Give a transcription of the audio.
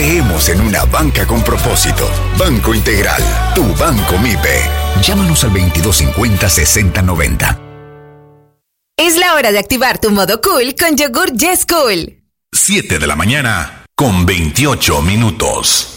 Creemos en una banca con propósito. Banco Integral, tu banco MIPE. Llámanos al 2250-6090. Es la hora de activar tu modo cool con yogur Yes Cool. 7 de la mañana con 28 minutos.